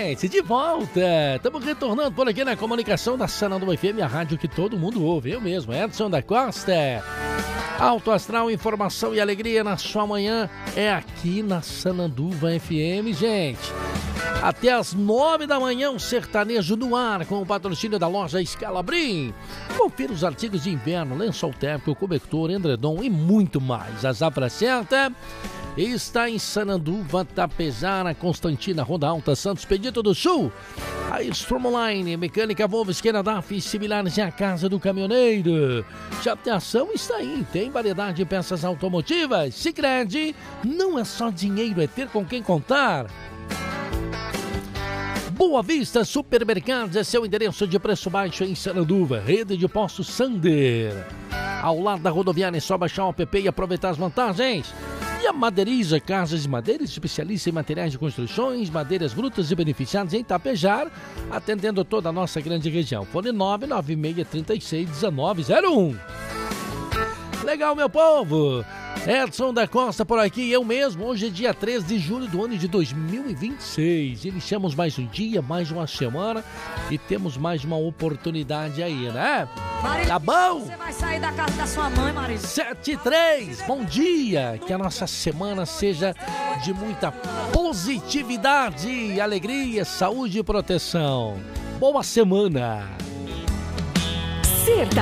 gente, de volta. Estamos retornando por aqui na comunicação da Sananduva FM, a rádio que todo mundo ouve. Eu mesmo, Edson da Costa. Alto astral, informação e alegria na sua manhã é aqui na Sananduva FM, gente. Até às 9 da manhã, um sertanejo no ar com o patrocínio da loja Scalabrin. Confira os artigos de inverno, lençol térmico, cobertor, edredom e muito mais. A Zafra Certa está em Sananduva, Tapejara, Constantina, Roda Alta, Santos, Pedito do Sul. A Stromline, Mecânica Volvo, Esquina DAF, similares à Casa do Caminhoneiro. Chapeação está aí, tem variedade de peças automotivas. Sicredi, não é só dinheiro, é ter com quem contar. Boa Vista Supermercados é seu endereço de preço baixo em Sananduva. Rede de postos Sander. Ao lado da rodoviária é só baixar o app e aproveitar as vantagens. E a Madeiriza, Casas de Madeiras, especialista em materiais de construções, madeiras brutas e beneficiadas em Tapejar, atendendo toda a nossa grande região. Fone 996361901. Legal, meu povo! Edson da Costa por aqui, eu mesmo. Hoje é dia 13 de julho do ano de 2026. Iniciamos mais um dia, mais uma semana e temos mais uma oportunidade aí, né? Marília, tá bom? Você vai sair da casa da sua mãe, Marília. 7:03, bom dia! Que a nossa semana seja de muita positividade, alegria, saúde e proteção. Boa semana!